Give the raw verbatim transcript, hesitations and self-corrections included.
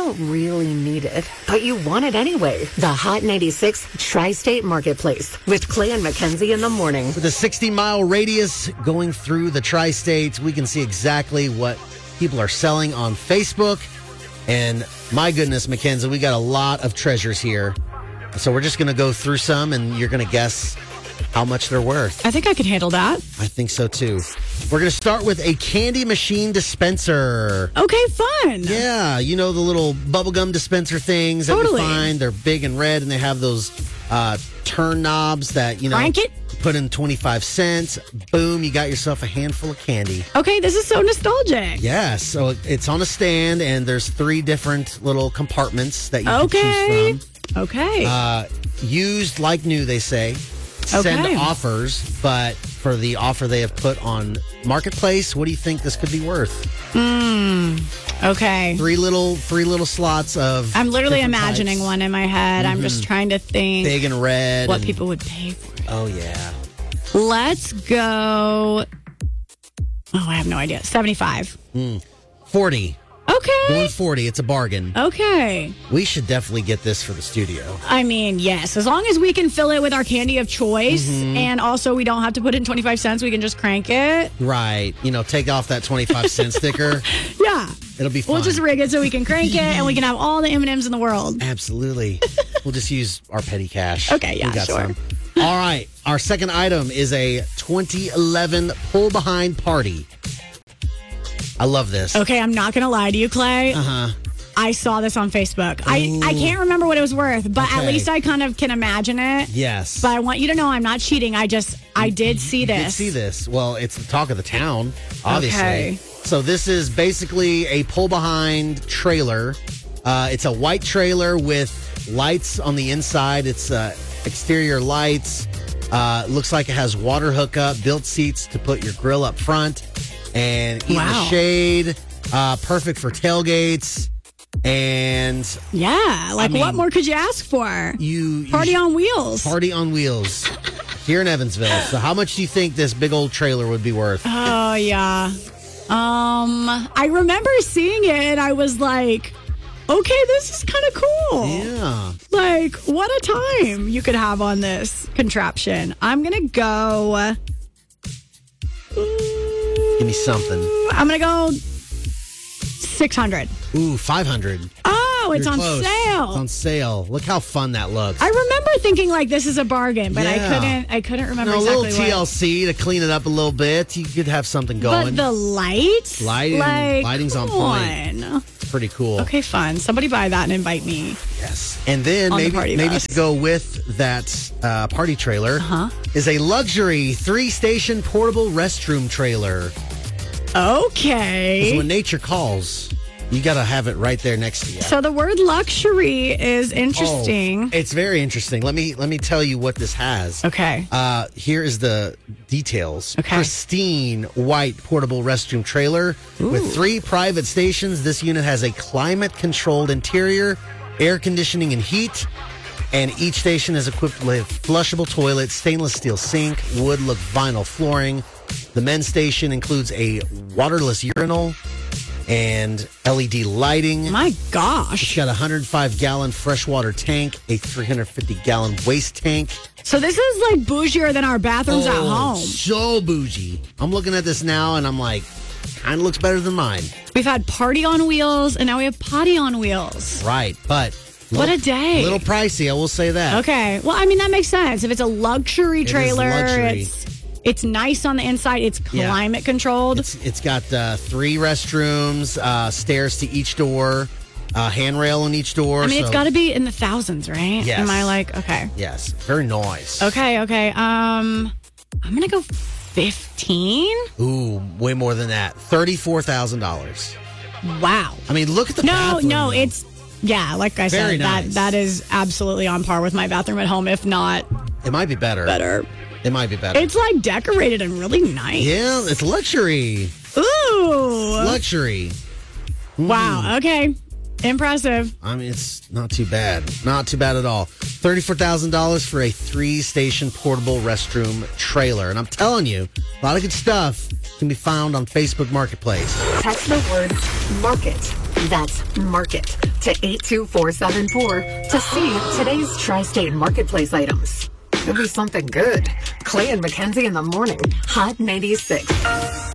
don't really need it, but you want it anyway. The Hot ninety-six Tri-State Marketplace with Clay and Mackenzie in the morning. With a sixty-mile radius going through the Tri-States, we can see exactly what people are selling on Facebook. And my goodness, Mackenzie, we got a lot of treasures here. So we're just going to go through some, and you're going to guess how much they're worth. I think I could handle that. I think so, too. We're going to start with a candy machine dispenser. Okay, fun. Yeah, you know the little bubblegum dispenser things that Totally. you find? They're big and red, and they have those uh, turn knobs that, you know, Crank it. put in twenty-five cents. Boom, you got yourself a handful of candy. Okay, this is so nostalgic. Yes, so it's on a stand, and there's three different little compartments that you Okay. can choose from. Okay. Uh, used like new, they say. Send Okay. offers, but for the offer they have put on Marketplace, what do you think this could be worth? Hmm. Okay. Three little, three little slots of. I'm literally different imagining types. one in my head. I'm just trying to think Big and red. what and- people would pay for it. Oh yeah. Let's go. Oh, I have no idea. seventy-five. Mm. Forty. Okay. Going forty. It's a bargain. Okay. We should definitely get this for the studio. I mean, yes. As long as we can fill it with our candy of choice, Mm-hmm. and also we don't have to put in twenty-five cents, we can just crank it. Right. You know, take off that twenty-five cent sticker. Yeah. It'll be fun. We'll just rig it so we can crank it, and we can have all the M and M's in the world. Absolutely. We'll just use our petty cash. Okay, yeah, We got sure. some. All right. Our second item is a twenty eleven pull behind party. I love this. Okay, I'm not going to lie to you, Clay. Uh-huh. I saw this on Facebook. I, I can't remember what it was worth, but at Okay. least I kind of can imagine it. Yes. But I want you to know I'm not cheating. I just, I did see You this. did see this. Well, it's the talk of the town, obviously. Okay. So this is basically a pull behind trailer. Uh, it's a white trailer with lights on the inside. It's uh, exterior lights. Uh, looks like it has water hookup, built seats to put your grill up front, and eat in the Wow. shade. Uh, perfect for tailgates. And Yeah, like I mean, what more could you ask for? you you Party sh- on wheels. Party on wheels here in Evansville. So how much do you think this big old trailer would be worth? Oh yeah. Um, I remember seeing it and I was like, okay, this is kind of cool. Yeah. Like, what a time you could have on this contraption. I'm gonna go. Give me something. I'm gonna go six hundred. Ooh, five hundred. Oh, it's You're on close. sale. It's on sale. Look how fun that looks. I remember thinking like this is a bargain, but I Yeah. couldn't. I couldn't remember No, a exactly little T L what. C to clean it up a little bit. You could have something going. But the lights, Lighting- like, lighting's on come point. on. It's pretty cool. Okay, fun. Somebody buy that and invite me. Yes. And then On the maybe party maybe bus. to go with that uh, party trailer Uh-huh. is a luxury three-station portable restroom trailer. 'Cause Okay. when nature calls, you got to have it right there next to you. So the word luxury is interesting. Oh, it's very interesting. Let me let me tell you what this has. Okay. Uh, here is the details. Okay. Pristine white portable restroom trailer with three private stations. This unit has a climate-controlled interior, air conditioning and heat, and each station is equipped with flushable toilets, stainless steel sink, wood look vinyl flooring. The men's station includes a waterless urinal and L E D lighting. My It's gosh. got a one hundred five gallon freshwater tank, a three hundred fifty gallon waste tank. So this is like bougier than our bathrooms at Oh, home. So bougie. I'm looking at this now and I'm like, kind of looks better than mine. We've had party on wheels and now we have potty on wheels. Right. But What little- a day. A little pricey, I will say that. Okay. Well, I mean, that makes sense. If it's a luxury is trailer, luxury. it's it's nice on the inside. It's Yeah. climate controlled. It's it's got uh, three restrooms, uh, stairs to each door, uh, handrail on each door. I mean, it's so- got to be in the thousands, right? Yes. Am I like, okay. Yes, very nice. Okay, okay. Um, I'm going to go fifteen. Ooh, way more than that. thirty-four thousand dollars. Wow. I mean, look at the No, bathroom, no, though. it's, yeah, like I Very said, nice. that that is absolutely on par with my bathroom at home, if not It might be better. better. It might be better. It's like decorated and really nice. yeah, it's luxury. Ooh. Luxury. Wow. Okay. Impressive. I mean, it's not too bad. Not too bad at all. thirty-four thousand dollars for a three-station portable restroom trailer. And I'm telling you, a lot of good stuff can be found on Facebook Marketplace. Text the word market. That's market to eight two four seven four to see today's Tri-State Marketplace items. Could be something good. Clay and Mackenzie in the morning. Hot ninety-six.